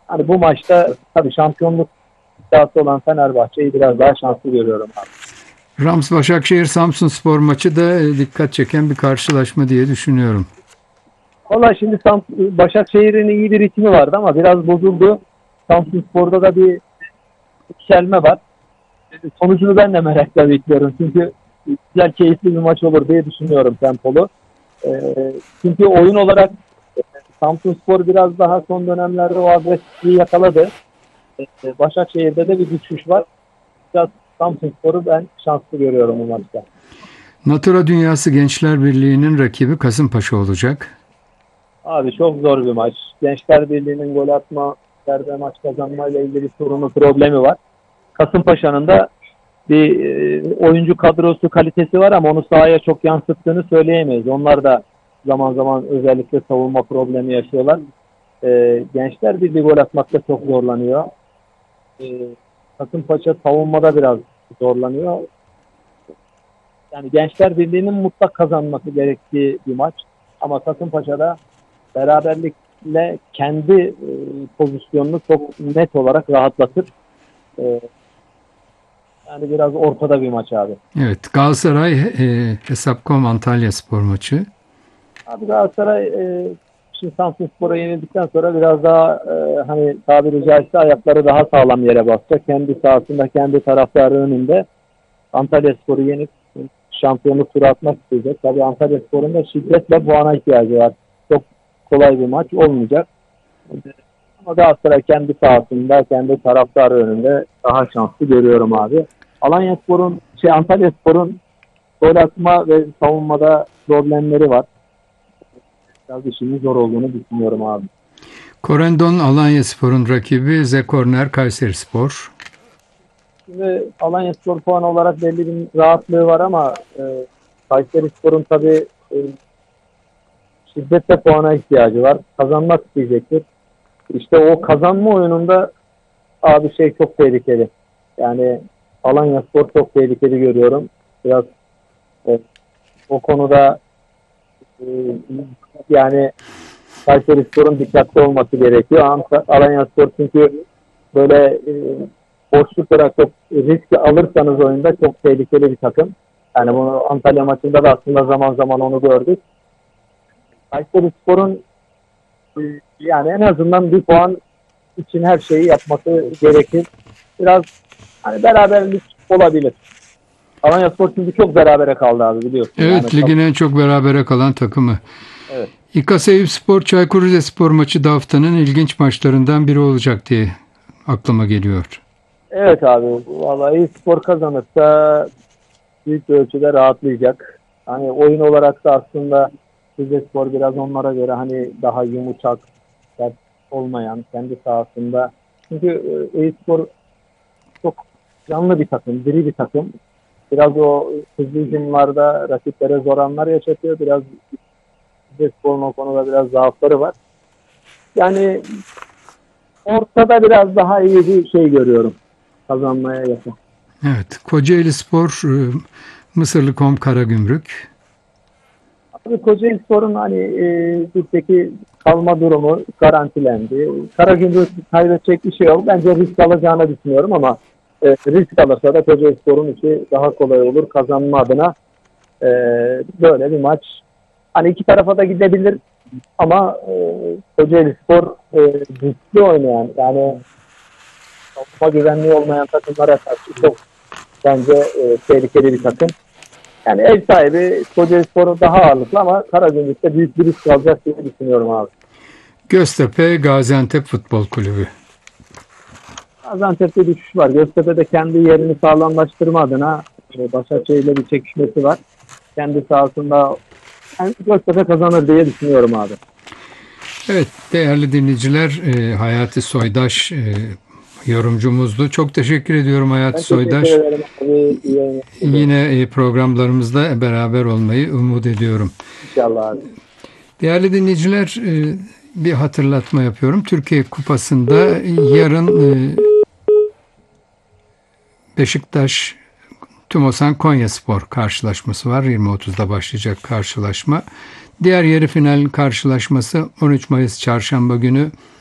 Hani bu maçta tabii şampiyonluk iddiası olan Fenerbahçe'yi biraz daha şanslı görüyorum abi. Rams Başakşehir Samsunspor maçı da dikkat çeken bir karşılaşma diye düşünüyorum. Valla şimdi Başakşehir'in iyi bir ritmi vardı ama biraz bozuldu. Samsunspor'da da bir yükselme var. Sonucunu ben de merakla bekliyorum. Çünkü güzel, keyifli bir maç olur diye düşünüyorum, tempolu. Çünkü oyun olarak Samsunspor biraz daha son dönemlerde o agresifliği yakaladı. Başakşehir'de de bir düşüş var. Biraz Samsunspor'u ben şanslı görüyorum bu maçta. Natura Dünyası Gençler Birliği'nin rakibi Kasımpaşa olacak. Abi çok zor bir maç. Gençler Birliği'nin gol atma, yerde maç kazanmayla ilgili sorunu, problemi var. Kasımpaşa'nın da bir oyuncu kadrosu, kalitesi var ama onu sahaya çok yansıttığını söyleyemeyiz. Onlar da zaman zaman özellikle savunma problemi yaşıyorlar. Gençler Birliği gol atmakta çok zorlanıyor. E, Kasımpaşa savunmada biraz zorlanıyor. Yani Gençler Birliği'nin mutlak kazanması gerektiği bir maç. Ama Kasımpaşa'da beraberlikle kendi pozisyonunu çok net olarak rahatlatır. E, Yani biraz ortada bir maç abi. Evet, Galatasaray Hesap.com Antalyaspor maçı. Abi Galatasaray şimdi Samsunspor'a yenildikten sonra biraz daha hani tabiri caizse ayakları daha sağlam yere basacak. Kendi sahasında, kendi taraftarı önünde Antalyaspor'u yenip şampiyonluk turu atmak isteyecek. Tabii Antalyaspor'un da şiddetle puana ihtiyacı var. Çok kolay bir maç olmayacak. Ama Galatasaray kendi sahasında, kendi taraftarı önünde daha şanslı görüyorum abi. Antalyaspor'un gol atma ve savunmada problemleri var. Biraz işinin zor olduğunu düşünüyorum abi. Corendon Alanyaspor'un rakibi Zekorner Kayserispor. Şimdi Alanyaspor puan olarak belli bir rahatlığı var ama Kayserispor'un tabii şiddetle puana ihtiyacı var. Kazanmak isteyecektir. İşte o kazanma oyununda abi çok tehlikeli. Yani Alanyaspor çok tehlikeli görüyorum. Biraz o konuda e, yani Kayserispor'un dikkatli olması gerekiyor. Alanyaspor çünkü böyle boşluk bırakıp risk alırsanız oyunda çok tehlikeli bir takım. Yani bunu Antalya maçında da aslında zaman zaman onu gördük. Kayserispor'un yani en azından bir puan için her şeyi yapması gerekir. Biraz hani beraberlik olabilir. Alanyaspor çünkü çok berabere kaldı abi, biliyorsun. Yani Evet, ligin en çok berabere kalan takımı. evet. İKA Eyüpspor Çaykur Rizespor maçı da haftanın ilginç maçlarından biri olacak diye aklıma geliyor. Evet abi. Vallahi spor kazanırsa büyük bir ölçüde rahatlayacak. Hani oyun olarak da aslında Rizespor biraz onlara göre hani daha yumuşak, sert olmayan, kendi sahasında. Çünkü Eyüpspor çok canlı bir takım, diri bir takım. Biraz o hızlı hücumlarda rakiplere zor anlar yaşatıyor. Biraz Rizespor'un o konuda biraz zaafları var. Yani ortada biraz daha iyi bir görüyorum. Kazanmaya yakın. Evet, Kocaelispor Mısırlı.com Karagümrük. Abi Kocaelispor'un hani ligdeki kalma durumu garantilendi. Karagümrük kaybedecek bir şey yok. Bence risk alacağını düşünüyorum ama risk alırsa da Kocaelispor'un işi daha kolay olur kazanma adına. E, Böyle bir maç. Hani iki tarafa da gidebilir ama Kocaelispor riskli oynayan, yani savunma güvenliği olmayan takımlara karşı çok bence tehlikeli bir takım. Yani ev sahibi Kocaelispor'u daha ağırlıklı ama Karagümrük'te büyük bir risk alacak diye düşünüyorum abi. Göztepe Gaziantep Futbol Kulübü. Gaziantep'te düşüş var. Göztepe de kendi yerini sağlamlaştırma adına Başakşehir'le bir çekişmesi var. Kendi sahasında yani Göztepe kazanır diye düşünüyorum abi. Evet, değerli dinleyiciler, Hayati Soydaş yorumcumuzdu. Çok teşekkür ediyorum Hayati Ben teşekkür Soydaş. ederim abi. İyi yayınlar. Yine programlarımızda beraber olmayı umut ediyorum. İnşallah abi. Değerli dinleyiciler, bir hatırlatma yapıyorum. Türkiye Kupası'nda yarın Beşiktaş Tümosan Konyaspor karşılaşması var. 20.30'da başlayacak karşılaşma. Diğer yarı final karşılaşması 13 Mayıs Çarşamba günü